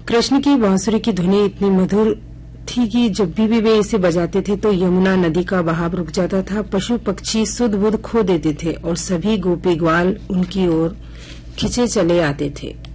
कृष्ण की बांसुरी की ध्वनि इतनी मधुर थी कि जब भी वे इसे बजाते थे तो यमुना नदी का बहाव रुक जाता था, पशु पक्षी सुध बुध खो देते थे और सभी गोपी ग्वाल उनकी ओर खिंचे चले आते थे।